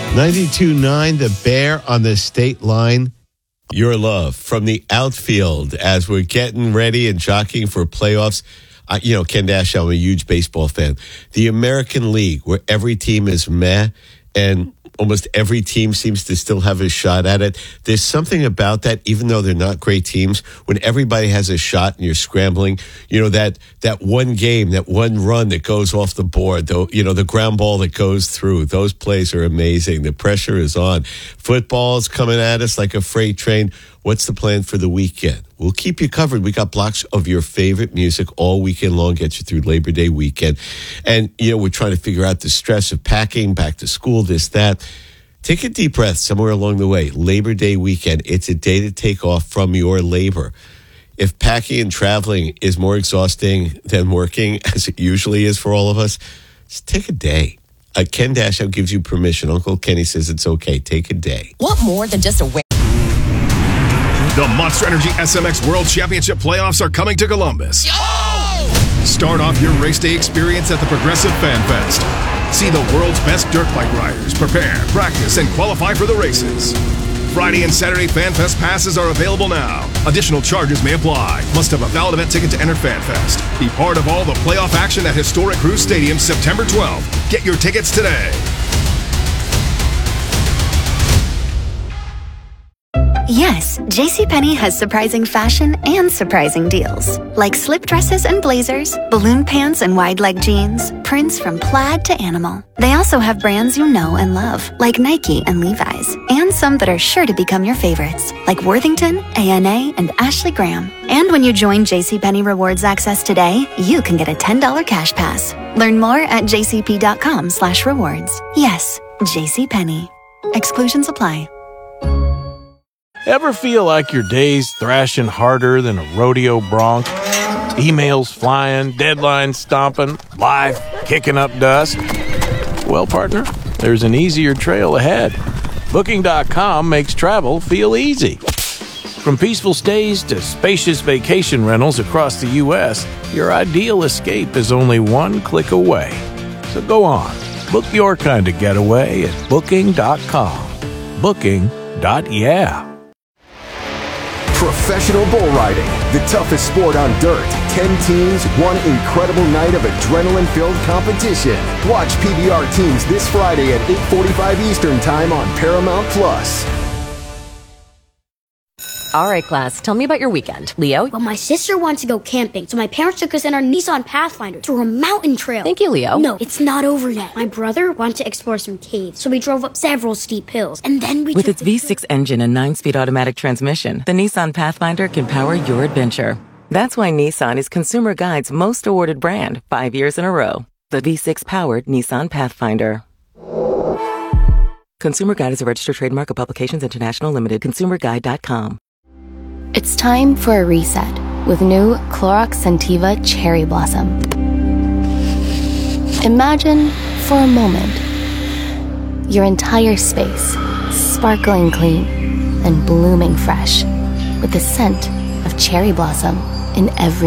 92.9, The Bear on the state line. Your love from the outfield as we're getting ready and jockeying for playoffs. Ken Dash, I'm a huge baseball fan. The American League, where every team is meh and almost every team seems to still have a shot at it. There's something about that, even though they're not great teams, when everybody has a shot and you're scrambling, that one game, that one run that goes off the board, the ground ball that goes through, those plays are amazing. The pressure is on. Football's coming at us like a freight train. What's the plan for the weekend? We'll keep you covered. We got blocks of your favorite music all weekend long, get you through Labor Day weekend. And, we're trying to figure out the stress of packing, back to school, this, that. Take a deep breath somewhere along the way. Labor Day weekend, it's a day to take off from your labor. If packing and traveling is more exhausting than working, as it usually is for all of us, just take a day. Ken Dashow gives you permission. Uncle Kenny says it's okay. Take a day. Want more than just a win? The Monster Energy SMX World Championship playoffs are coming to Columbus. Oh! Start off your race day experience at the Progressive Fan Fest. See the world's best dirt bike riders prepare, practice, and qualify for the races. Friday and Saturday Fan Fest passes are available now. Additional charges may apply. Must have a valid event ticket to enter Fan Fest. Be part of all the playoff action at Historic Cruise Stadium September 12th. Get your tickets today. Yes, JCPenney has surprising fashion and surprising deals. Like slip dresses and blazers, balloon pants and wide leg jeans, prints from plaid to animal. They also have brands you know and love, like Nike and Levi's, and some that are sure to become your favorites, like Worthington, ANA, and Ashley Graham. And when you join JCPenney Rewards Access today, you can get a $10 cash pass. Learn more at jcp.com/rewards. Yes, JCPenney. Exclusions apply. Ever feel like your day's thrashing harder than a rodeo bronc? Emails flying, deadlines stomping, life kicking up dust? Well, partner, there's an easier trail ahead. Booking.com makes travel feel easy. From peaceful stays to spacious vacation rentals across the U.S., your ideal escape is only one click away. So go on, book your kind of getaway at Booking.com. Booking.yeah. Professional bull riding, the toughest sport on dirt. 10 teams, one incredible night of adrenaline-filled competition. Watch PBR teams this Friday at 8:45 Eastern Time on Paramount Plus. All right, class, tell me about your weekend. Leo? Well, my sister wants to go camping, so my parents took us in our Nissan Pathfinder through a mountain trail. Thank you, Leo. No, it's not over yet. My brother wanted to explore some caves, so we drove up several steep hills, and then we With its V6 engine and 9-speed automatic transmission, the Nissan Pathfinder can power your adventure. That's why Nissan is Consumer Guide's most awarded brand 5 years in a row. The V6-powered Nissan Pathfinder. Consumer Guide is a registered trademark of Publications International Limited. ConsumerGuide.com. It's time for a reset with new Clorox Scentiva Cherry Blossom. Imagine, for a moment, your entire space sparkling clean and blooming fresh with the scent of cherry blossom in every